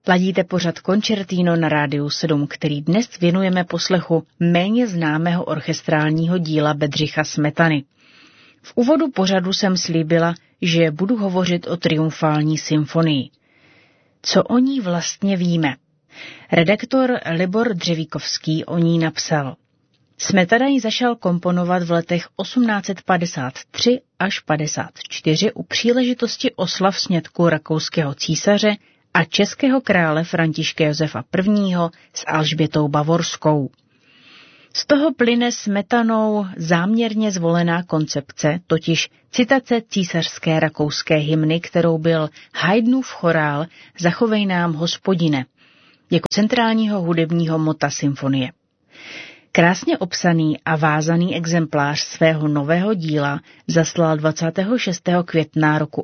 Ladíte pořad Concertino na Rádiu 7, který dnes věnujeme poslechu méně známého orchestrálního díla Bedřicha Smetany. V úvodu pořadu jsem slíbila, že budu hovořit o triumfální symfonii. Co o ní vlastně víme? Redaktor Libor Dřevíkovský o ní napsal. Smetana ji začal komponovat v letech 1853 až 54 u příležitosti oslav sňatku rakouského císaře a českého krále Františka Josefa I. s Alžbětou Bavorskou. Z toho plyne Smetanou záměrně zvolená koncepce, totiž citace císařské rakouské hymny, kterou byl Haydnův chorál Zachovej nám, Hospodine, jako centrálního hudebního mota symfonie. Krásně obsaný a vázaný exemplář svého nového díla zaslal 26. května roku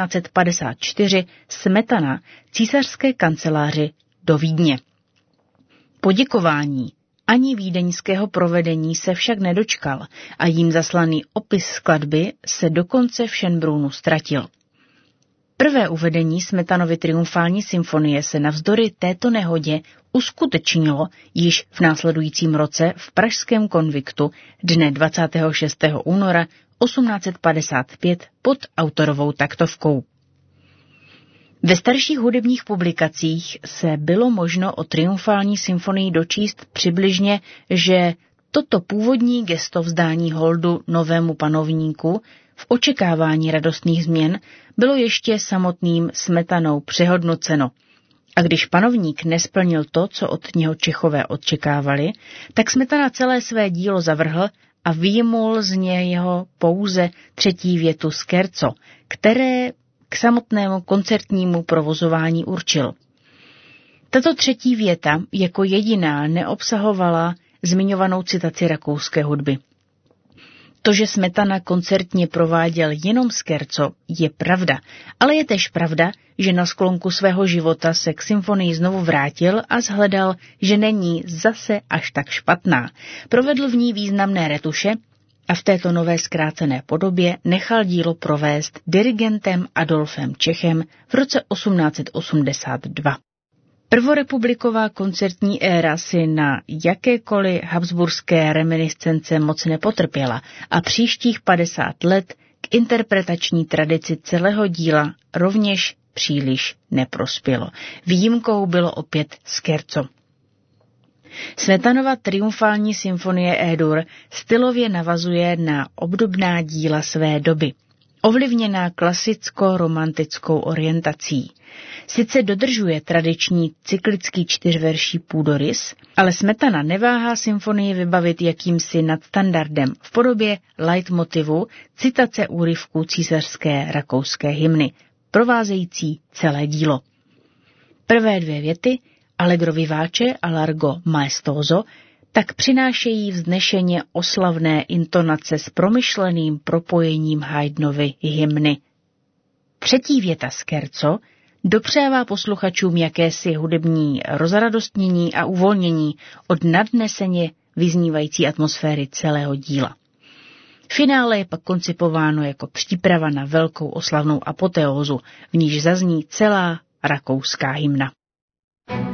1854 Smetana císařské kanceláři do Vídně. Poděkování ani vídeňského provedení se však nedočkal a jím zaslaný opis skladby se dokonce v Schönbrunnu ztratil. Prvé uvedení Smetanovy triumfální symfonie se navzdory této nehodě uskutečnilo již v následujícím roce v pražském konviktu dne 26. února 1855 pod autorovou taktovkou. Ve starších hudebních publikacích se bylo možno o triumfální symfonii dočíst přibližně, že toto původní gesto vzdání holdu novému panovníku v očekávání radostných změn bylo ještě samotným Smetanou přehodnoceno. A když panovník nesplnil to, co od něho Čechové očekávali, tak Smetana celé své dílo zavrhl a vyjmul z něho pouze třetí větu scherzo, které k samotnému koncertnímu provozování určil. Tato třetí věta jako jediná neobsahovala zmiňovanou citaci rakouské hudby. To, že Smetana koncertně prováděl jenom scherzo, je pravda, ale je též pravda, že na sklonku svého života se k symfonii znovu vrátil a shledal, že není zase až tak špatná. Provedl v ní významné retuše a v této nové zkrácené podobě nechal dílo provést dirigentem Adolfem Čechem v roce 1882. Prvorepubliková koncertní éra si na jakékoliv habsburské reminiscence moc nepotrpěla a příštích 50 let k interpretační tradici celého díla rovněž příliš neprospělo. Výjimkou bylo opět scherzo. Smetanova triumfální symfonie E-dur stylově navazuje na obdobná díla své doby, ovlivněná klasicko-romantickou orientací. Sice dodržuje tradiční cyklický čtyřverší půdorys, ale Smetana neváhá symfonii vybavit jakýmsi nadstandardem v podobě leitmotivu citace úryvků císařské rakouské hymny, provázející celé dílo. Prvé dvě věty, Allegro vivace a Largo maestoso, tak přinášejí vznešeně oslavné intonace s promyšleným propojením Haydnovy hymny. Třetí věta scherzo dopřává posluchačům jakési hudební rozradostnění a uvolnění od nadneseně vyznívající atmosféry celého díla. Finále je pak koncipováno jako příprava na velkou oslavnou apoteózu, v níž zazní celá rakouská hymna.